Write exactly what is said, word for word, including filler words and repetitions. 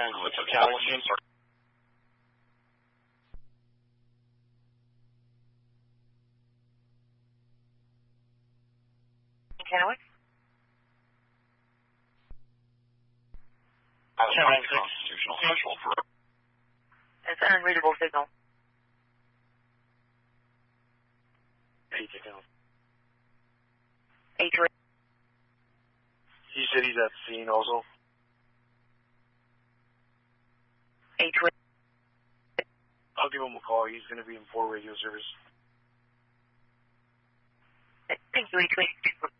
with the Californians are Kennewick? constitutional threshold for It's an unreadable signal. Eight down. Eight three. He said he's at the scene also. Eight three. I'll give him a call. He's going to be in four radio service. Thank you, eight three.